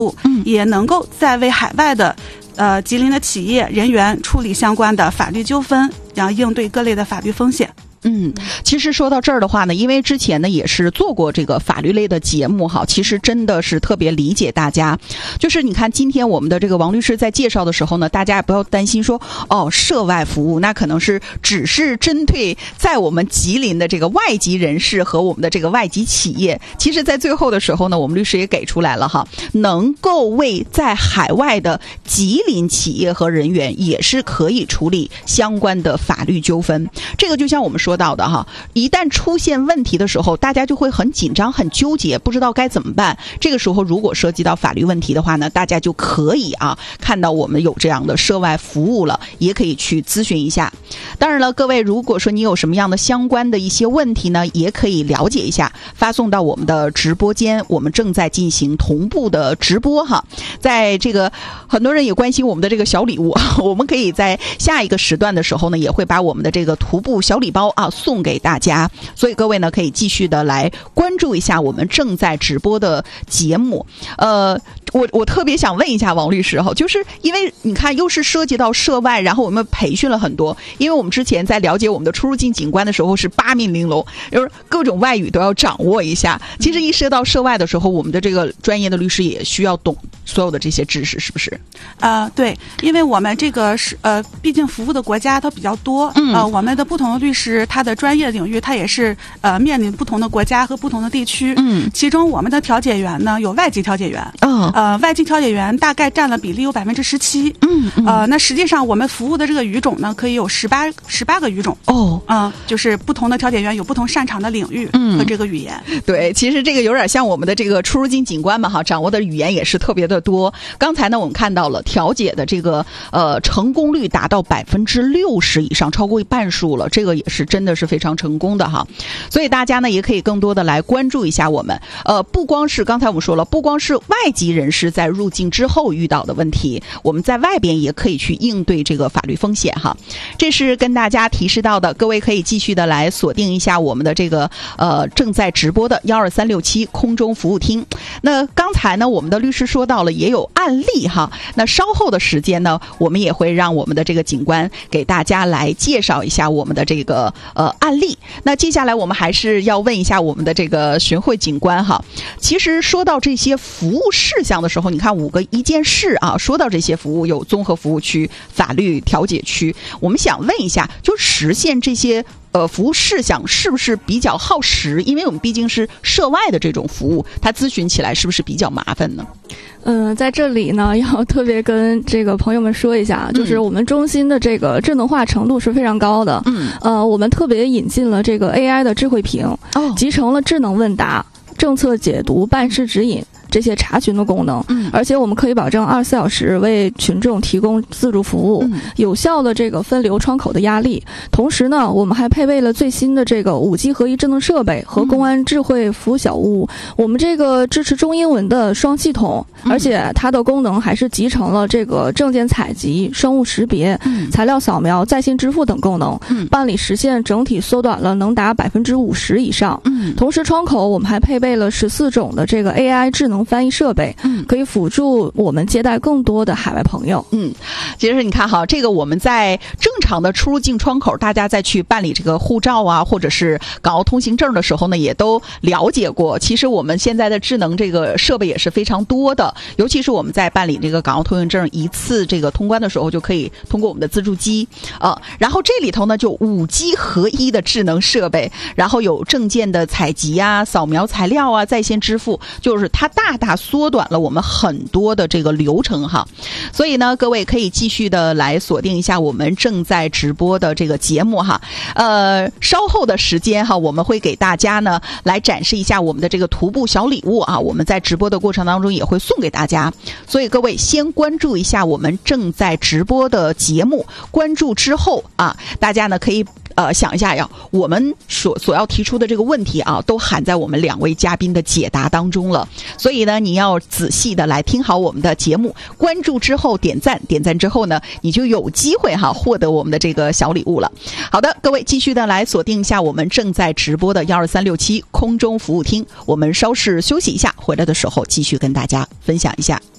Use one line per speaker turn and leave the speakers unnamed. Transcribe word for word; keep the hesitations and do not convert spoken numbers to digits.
嗯，
也能够在为海外的呃吉林的企业人员处理相关的法律纠纷，然后应对各类的法律风险。
嗯，其实说到这儿的话呢，因为之前呢也是做过这个法律类的节目哈，其实真的是特别理解大家。就是你看今天我们的这个王律师在介绍的时候呢，大家也不要担心说哦涉外服务，那可能是只是针对在我们吉林的这个外籍人士和我们的这个外籍企业。其实在最后的时候呢，我们律师也给出来了哈，能够为在海外的吉林企业和人员也是可以处理相关的法律纠纷。这个就像我们说说到的哈，一旦出现问题的时候，大家就会很紧张、很纠结，不知道该怎么办。这个时候，如果涉及到法律问题的话呢，大家就可以啊看到我们有这样的涉外服务了，也可以去咨询一下。当然了，各位，如果说你有什么样的相关的一些问题呢，也可以了解一下，发送到我们的直播间，我们正在进行同步的直播哈。在这个很多人也关心我们的这个小礼物，我们可以在下一个时段的时候呢，也会把我们的这个徒步小礼包啊送给大家，所以各位呢可以继续的来关注一下我们正在直播的节目。呃，我我特别想问一下王律师哈，就是因为你看又是涉及到涉外，然后我们培训了很多，因为我们之前在了解我们的出入境警官的时候是八面玲珑，就是各种外语都要掌握一下。其实一涉到涉外的时候，我们的这个专业的律师也需要懂所有的这些知识，是不是？
呃，对，因为我们这个是呃，毕竟服务的国家都比较多，
嗯，
呃，我们的不同的律师，他的专业领域，他也是呃面临不同的国家和不同的地区，
嗯，
其中我们的调解员呢有外籍调解员，
哦，
呃，外籍调解员大概占了比例有百分之十七，
嗯，嗯，
呃，那实际上我们服务的这个语种呢，可以有十八十八个语种，
哦，
嗯、呃，就是不同的调解员有不同擅长的领域和这个语言，
嗯，对，其实这个有点像我们的这个出入境警官嘛哈，掌握的语言也是特别的多。刚才呢，我们看到了调解的这个呃成功率达到百分之六十以上，超过半数了，这个也是真的是非常成功的哈。所以大家呢也可以更多的来关注一下我们，呃，不光是刚才我们说了，不光是外籍人士在入境之后遇到的问题，我们在外边也可以去应对这个法律风险哈。这是跟大家提示到的，各位可以继续的来锁定一下我们的这个呃正在直播的幺二三六七空中服务厅。那刚才呢，我们的律师说到了也有案例哈，那稍后的时间呢，我们也会让我们的这个警官给大家来介绍一下我们的这个呃案例。那接下来我们还是要问一下我们的这个巡会警官哈，其实说到这些服务事项的时候，你看五个一件事啊，说到这些服务有综合服务区、法律调解区，我们想问一下，就实现这些呃服务事项是不是比较耗时？因为我们毕竟是涉外的这种服务，它咨询起来是不是比较麻烦呢？
嗯、呃，在这里呢，要特别跟这个朋友们说一下，就是我们中心的这个智能化程度是非常高的。
嗯，
呃，我们特别引进了这个 A I 的智慧屏，
哦，
集成了智能问答、政策解读、办事指引这些查询的功能，
嗯，
而且我们可以保证二十四小时为群众提供自助服务，
嗯，
有效的这个分流窗口的压力。同时呢，我们还配备了最新的这个五 G 合一智能设备和公安智慧服务小屋。嗯，我们这个支持中英文的双系统，而且它的功能还是集成了这个证件采集、生物识别、嗯、材料扫描、在线支付等功能，嗯，办理时限整体缩短了能达百分之五十以上。嗯，同时窗口我们还配备了十四种的这个 A I 智能翻译设备，嗯，可以辅助我们接待更多的海外朋友。
嗯，其实你看哈，这个我们在正常的出入境窗口，大家再去办理这个护照啊，或者是港澳通行证的时候呢，也都了解过。其实我们现在的智能这个设备也是非常多的，尤其是我们在办理这个港澳通行证一次这个通关的时候，就可以通过我们的自助机啊、呃，然后这里头呢就五 G 合一的智能设备，然后有证件的采集啊、扫描材料啊、在线支付，就是它大大缩短了我们很多的这个流程哈。所以呢，各位可以继续的来锁定一下我们正在直播的这个节目哈。呃，稍后的时间哈，我们会给大家呢来展示一下我们的这个徒步小礼物啊，我们在直播的过程当中也会送给大家。所以各位先关注一下我们正在直播的节目，关注之后啊，大家呢可以呃想一下呀，我们所所要提出的这个问题啊，都含在我们两位嘉宾的解答当中了。所以呢，你要仔细的来听好我们的节目，关注之后点赞，点赞之后呢，你就有机会哈获得我们的这个小礼物了。好的，各位继续的来锁定一下我们正在直播的幺二三六七空中服务厅，我们稍事休息一下，回来的时候继续跟大家分享一下。